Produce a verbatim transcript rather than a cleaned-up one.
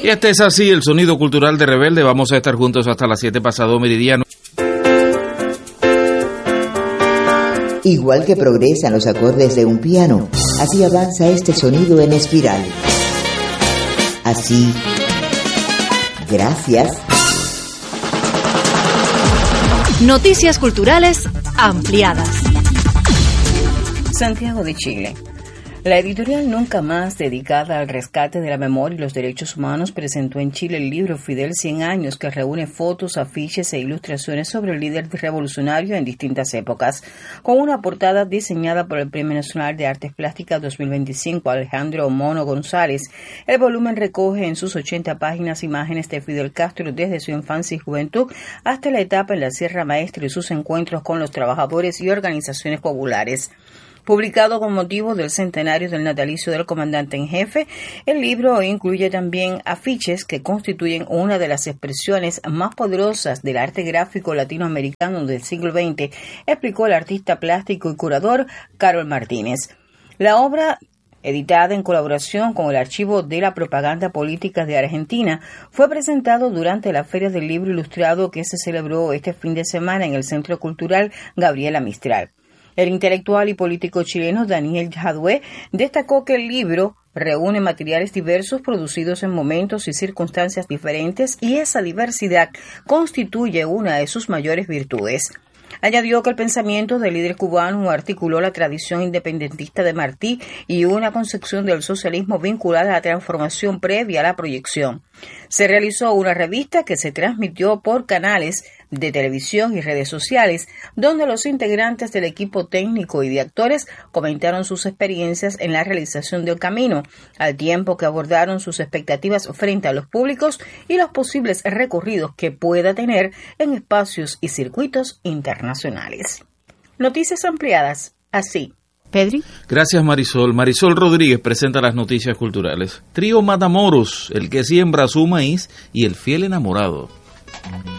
Y este es así, el sonido cultural de Rebelde. Vamos a estar juntos hasta las siete pasado meridiano. Igual que progresan los acordes de un piano, así avanza este sonido en espiral. Así. Gracias. Noticias culturales ampliadas. Santiago de Chile. La editorial Nunca Más, dedicada al rescate de la memoria y los derechos humanos, presentó en Chile el libro Fidel cien años, que reúne fotos, afiches e ilustraciones sobre el líder revolucionario en distintas épocas. Con una portada diseñada por el Premio Nacional de Artes Plásticas dos mil veinticinco, Alejandro Mono González, el volumen recoge en sus ochenta páginas imágenes de Fidel Castro desde su infancia y juventud hasta la etapa en la Sierra Maestra y sus encuentros con los trabajadores y organizaciones populares. Publicado con motivo del centenario del natalicio del comandante en jefe, el libro incluye también afiches que constituyen una de las expresiones más poderosas del arte gráfico latinoamericano del siglo veinte, explicó el artista plástico y curador Carol Martínez. La obra, editada en colaboración con el Archivo de la Propaganda Política de Argentina, fue presentado durante la Feria del Libro Ilustrado que se celebró este fin de semana en el Centro Cultural Gabriela Mistral. El intelectual y político chileno Daniel Jadue destacó que el libro reúne materiales diversos producidos en momentos y circunstancias diferentes y esa diversidad constituye una de sus mayores virtudes. Añadió que el pensamiento del líder cubano articuló la tradición independentista de Martí y una concepción del socialismo vinculada a la transformación previa a la proyección. Se realizó una revista que se transmitió por canales de televisión y redes sociales, donde los integrantes del equipo técnico y de actores comentaron sus experiencias en la realización del camino, al tiempo que abordaron sus expectativas frente a los públicos y los posibles recorridos que pueda tener en espacios y circuitos internacionales. Noticias ampliadas, así. Pedri. Gracias, Marisol. Marisol Rodríguez presenta las noticias culturales. Trío Matamoros, el que siembra su maíz y el fiel enamorado.